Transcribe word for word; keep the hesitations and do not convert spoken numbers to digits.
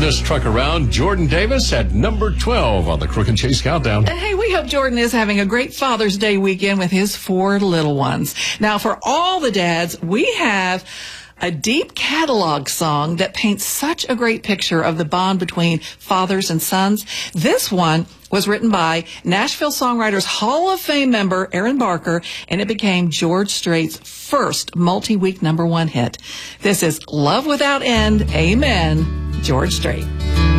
this truck around. Jordan Davis at number twelve on the Crook and Chase Countdown. Hey, we hope Jordan is having a great Father's Day weekend with his four little ones. Now, for all the dads, we have a deep catalog song that paints such a great picture of the bond between fathers and sons. This one was written by Nashville Songwriters Hall of Fame member Aaron Barker, and it became George Strait's first multi-week number one hit. This is Love Without End. Amen. George Strait.